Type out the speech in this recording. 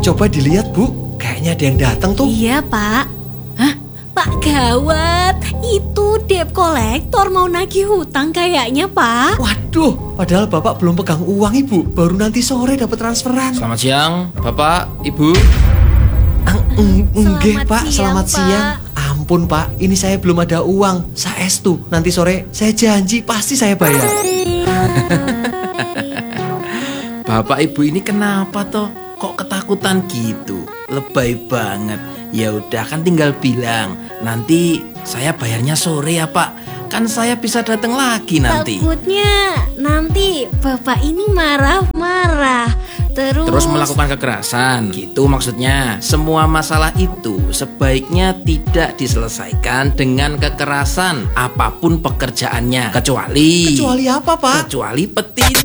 Coba dilihat, Bu. Kayaknya ada yang datang tuh. Iya, Pak. Hah? Pak, gawat. Itu debt collector mau nagih hutang kayaknya, Pak. Waduh, padahal Bapak belum pegang uang, Ibu. Baru nanti sore dapat transferan. Selamat siang, Bapak, Ibu. Enggak, Pak. Selamat Selamat siang, siang. Ampun, Pak. Ini saya belum ada uang. Saestu. Nanti sore saya janji pasti saya bayar. Bapak Ibu ini kenapa toh? Kok ketakutan gitu? Lebay banget. Ya udah kan tinggal bilang, nanti saya bayarnya sore ya, Pak. Kan saya bisa datang lagi nanti. Takutnya nanti Bapak ini marah-marah. Terus melakukan kekerasan. Gitu maksudnya. Semua masalah itu sebaiknya tidak diselesaikan dengan kekerasan apapun pekerjaannya. Kecuali Kecuali apa, Pak? Kecuali petisi.